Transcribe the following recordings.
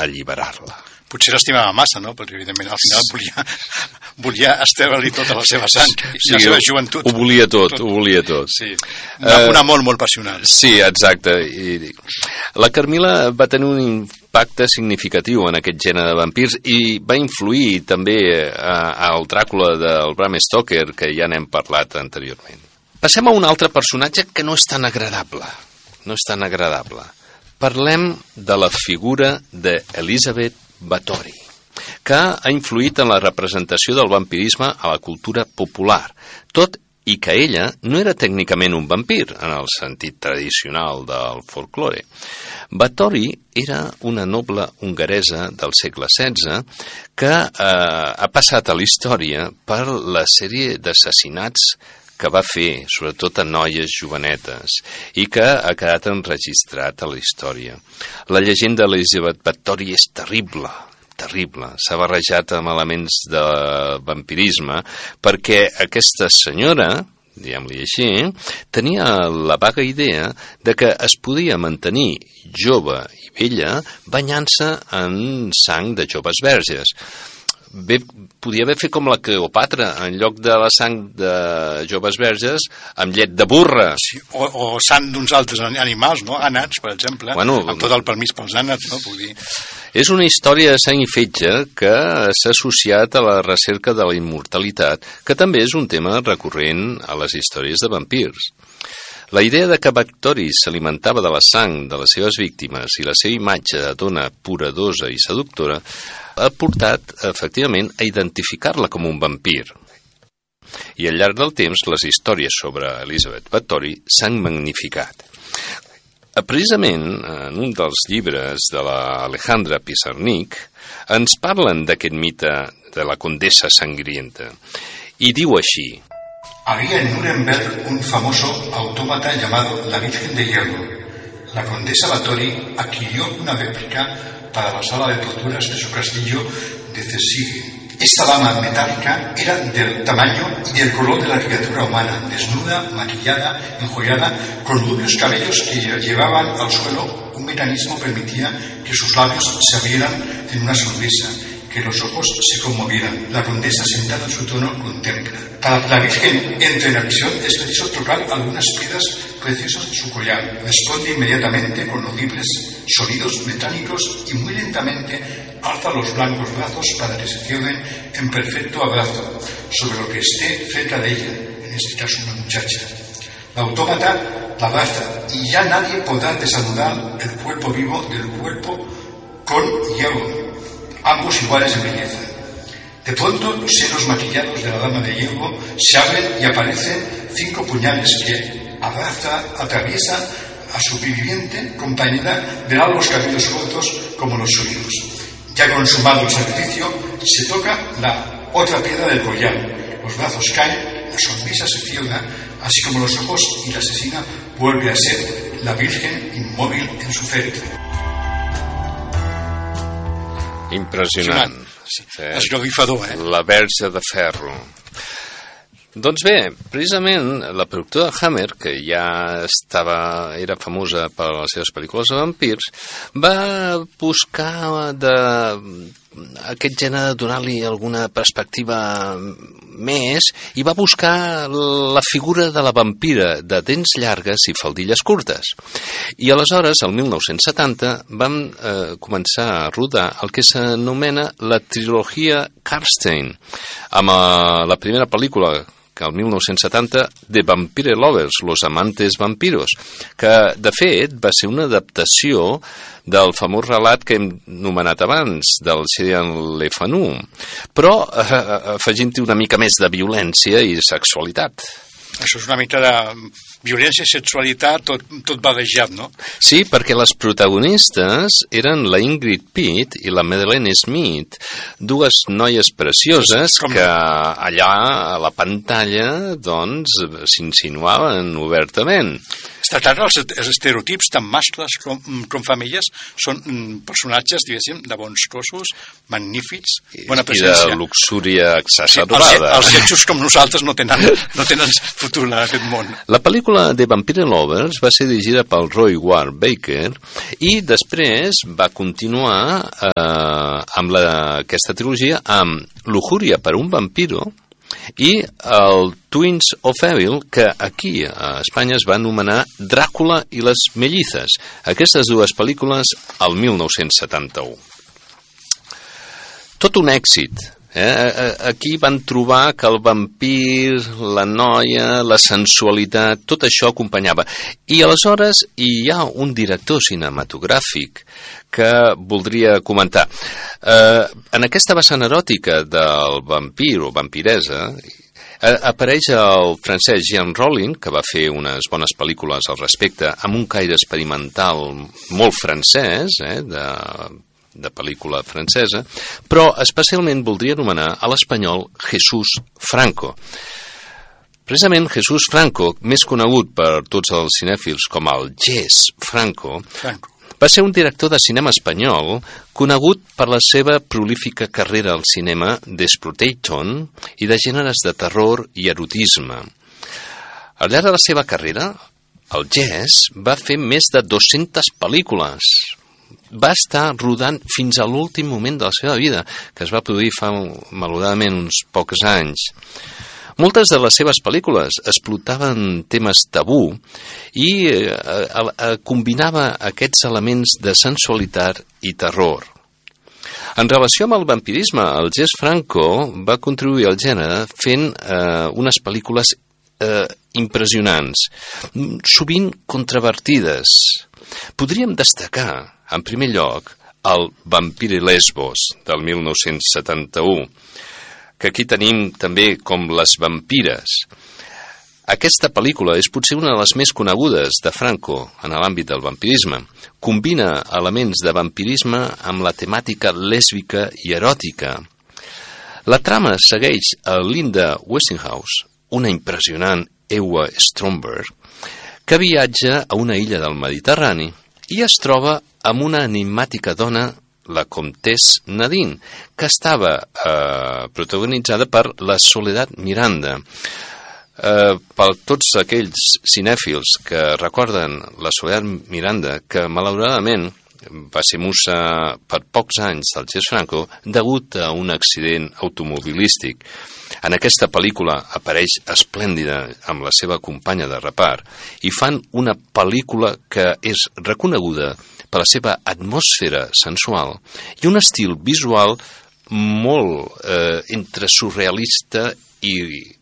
alliberar-la. Potser l'estimava massa, no? Perquè, evidentment, al final volia estreure-li tota la seva sang i la seva joventut. Ho volia tot. Sí. Una molt, molt passional. Sí, exacte. I la Carmila va tenir un impacte significatiu en aquest gènere de vampirs i va influir també al Dràcula del Bram Stoker, que ja n'hem parlat anteriorment. Passem a un altre personatge que no és tan agradable. Parlem de la figura d'Elizabeth Bathory, que ha influït en la representació del vampirisme a la cultura popular, tot i que ella no era tècnicament un vampir, en el sentit tradicional del folklore. Bathory era una noble hongaresa del segle XVI que ha passat a la història per la sèrie d'assassinats que va fer, sobretot a noies jovenetes, i que ha quedat enregistrat a la història. La llegenda d'Elizabeth Bathory és terrible. S'ha barrejat amb elements de vampirisme perquè aquesta senyora, diguem-li així, tenia la vaga idea de que es podia mantenir jove i vella banyant-se en sang de joves verges. Bé, podia haver fet com la Cleopatra, en lloc de la sang de joves verges, amb llet de burra. Sí, o sang d'uns altres animals, no? Ànats, per exemple, amb tot el permís pels ànats, no? Puc dir. És una història de sang i fetge que s'ha associat a la recerca de la immortalitat, que també és un tema recurrent a les històries de vampirs. La idea de que Bathory s'alimentava de la sang de les seves víctimes i la seva imatge de dona puradosa i seductora ha portat, efectivament, a identificar-la com un vampir. I al llarg del temps, les històries sobre Elizabeth Bathory s'han magnificat. Precisament, en un dels llibres de l'Alejandra Pizarnik, ens parlen d'aquest mite de la condessa sangrienta. I diu així: Había en Nuremberg un famoso autómata llamado la Virgen de Hierro. La condesa Bathory adquirió una réplica para la sala de torturas de su castillo de Cesigue. Esta dama metálica era del tamaño y del color de la criatura humana, desnuda, maquillada, enjollada, con rubios cabellos que llevaban al suelo. Un mecanismo permitía que sus labios se abrieran en una sonrisa, que los ojos se conmovieran. La condesa, sentada en su trono, contempla. Para la Virgen entre en acción es preciso tocar algunas piedras preciosas de su collar. Responde inmediatamente con audibles sonidos metálicos y muy lentamente alza los blancos brazos para que se cierren en perfecto abrazo sobre lo que esté cerca de ella, en este caso una muchacha. La autómata la abraza y ya nadie podrá desanudar el cuerpo vivo del cuerpo con hierro, ambos iguales en belleza. De pronto los senos maquillados de la dama de hierro se abren y aparecen 5 puñales que atraviesa a su viviente compañera de largos cabellos cortos como los suyos. Ya consumado el sacrificio, se toca la otra piedra del collar. Los brazos caen, la sonrisa se cierra, así como los ojos, y la asesina vuelve a ser la Virgen inmóvil en su féretro. Impressionant. Sí. Esgarrifador, La Verge de Ferro. Doncs bé, precisament la productora Hammer, que ja era famosa per les seves pel·lícules de vampirs, va buscar aquest gènere de donar-li alguna perspectiva més i va buscar la figura de la vampira de dents llargues i faldilles curtes. I aleshores, el 1970, van començar a rodar el que s'anomena la trilogia Karstein, amb la primera pel·lícula que el 1970, de Vampire Lovers, Los Amantes Vampiros, que, de fet, va ser una adaptació del famós relat que hem nomenat abans, del Cyril Le Fanu, però afegint-hi una mica més de violència i sexualitat. Això és una mica de violència i sexualitat, tot barrejat, no? Sí, perquè les protagonistes eren la Ingrid Pitt i la Madeleine Smith, dues noies precioses que allà a la pantalla doncs s'insinuaven obertament. Està clar, els estereotips, tant mascles com femelles, són personatges, diguéssim, de bons cossos, magnífics, bona presència. I de luxúria exacerbada. Sí, els lletjos com nosaltres no tenen futur en aquest món. La pel·lícula The Vampire Lovers va ser dirigida pel Roy Ward Baker i després va continuar amb aquesta trilogia amb Lujuria per un vampiro i el Twins of Evil, que aquí a Espanya es va anomenar Dràcula i les Mellizes. Aquestes dues pel·lícules al 1971. Tot un èxit. Aquí van trobar que el vampir, la noia, la sensualitat, tot això acompanyava. I aleshores hi ha un director cinematogràfic que voldria comentar. En aquesta vessant eròtica del vampir o vampiresa apareix el francès Jean Rollin, que va fer unes bones pel·lícules al respecte, amb un caire experimental molt francès, de pel·lícula francesa, però especialment voldria anomenar a l'espanyol Jesús Franco. Precisament Jesús Franco, més conegut per tots els cinèfils com el Jess Franco, va ser un director de cinema espanyol conegut per la seva prolífica carrera al cinema d'exploitation i de gèneres de terror i erotisme. Al llarg de la seva carrera, el Jess va fer més de 200 pel·lícules. Va estar rodant fins a l'últim moment de la seva vida, que es va produir fa malauradament uns pocs anys. Moltes de les seves pel·lícules explotaven temes tabú i combinava aquests elements de sensualitat i terror. En relació amb el vampirisme, el Jess Franco va contribuir al gènere fent unes pel·lícules impressionants, sovint controvertides. Podríem destacar, en primer lloc, el Vampire Lesbos, del 1971, que aquí tenim també com Les Vampires. Aquesta pel·lícula és potser una de les més conegudes de Franco en l'àmbit del vampirisme. Combina elements de vampirisme amb la temàtica lèsbica i eròtica. La trama segueix a Linda Westinghouse, una impressionant Ewa Stromberg, que viatja a una illa del Mediterrani i es troba amb una enigmàtica dona, la Comtesse Nadine, que estava protagonitzada per la Soledad Miranda. Per tots aquells cinèfils que recorden la Soledad Miranda, que malauradament va ser musa per pocs anys del Jess Franco degut a un accident automobilístic. En aquesta pel·lícula apareix esplèndida amb la seva companya de repart i fan una pel·lícula que és reconeguda per la seva atmosfera sensual i un estil visual molt entre surrealista i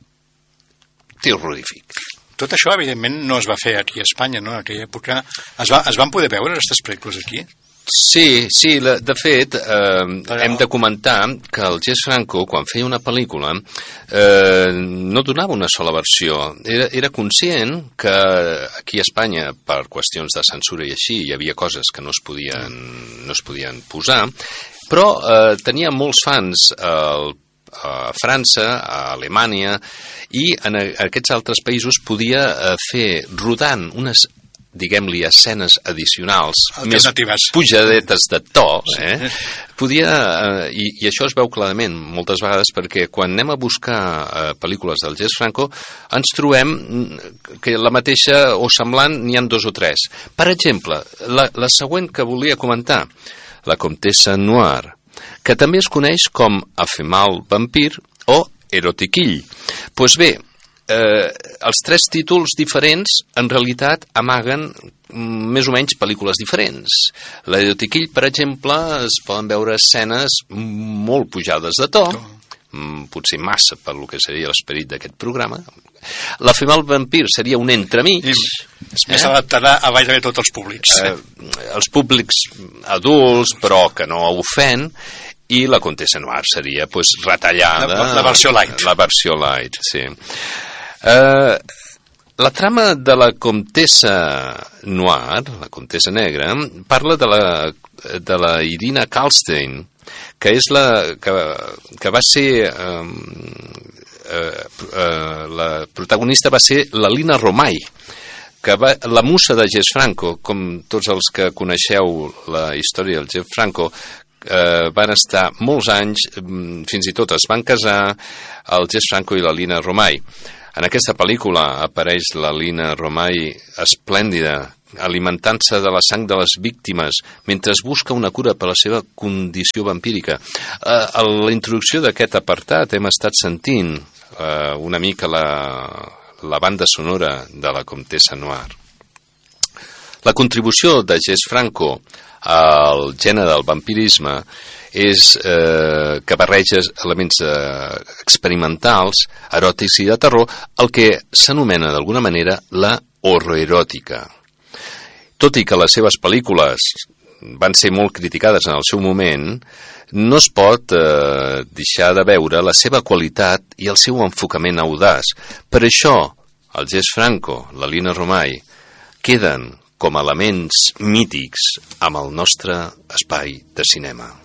terrorífic. Tot això, evidentment, no es va fer aquí a Espanya, no? En aquella època es van poder veure aquestes pel·lícules aquí? Sí, de fet, hem de comentar que el Jess Franco, quan feia una pel·lícula, no donava una sola versió. Era conscient que aquí a Espanya, per qüestions de censura i així, hi havia coses que no es podien posar, però tenia molts fans a França, a Alemanya, i en aquests altres països podia fer rodant unes, diguem-li, escenes addicionals, més pujadetes de to, podia, i això es veu clarament moltes vegades, perquè quan anem a buscar pel·lícules del Jess Franco, ens trobem que la mateixa o semblant n'hi ha 2 o 3. Per exemple, la següent que volia comentar, la Comtessa Noir, que també es coneix com Afemal Vampir o Erotiquill. Doncs bé, els 3 títols diferents en realitat amaguen més o menys pel·lícules diferents. L'Erotiquill, per exemple, es poden veure escenes molt pujades de to, potser massa per lo que seria l'esperit d'aquest programa. L'Afemal Vampir seria un entremig. És més adaptada a gairebé tots els públics. Els públics adults, però que no ofèn, i la Comtessa Noir seria retallada. La versió light. La versió light, sí. La trama de la Comtessa Noir, la Comtessa Negra, parla de la Irina Kalstein, que és que va ser la protagonista va ser la Lina Romay, la musa de Jess Franco, com tots els que coneixeu la història del Jess Franco, van estar molts anys, fins i tot es van casar el Jess Franco i la Lina Romay. En aquesta pel·lícula apareix la Lina Romay esplèndida, alimentant-se de la sang de les víctimes mentre es busca una cura per la seva condició vampírica. A la introducció d'aquest apartat hem estat sentint una mica la banda sonora de la Comtessa Noir. La contribució de Jess Franco al gènere del vampirisme és que barreja elements experimentals, eròtics i de terror, el que s'anomena d'alguna manera la horroeròtica. Tot i que les seves pel·lícules van ser molt criticades en el seu moment, no es pot deixar de veure la seva qualitat i el seu enfocament audaç. Per això, el Jess Franco, la Lina Romay, queden com a elements mítics amb el nostre espai de cinema.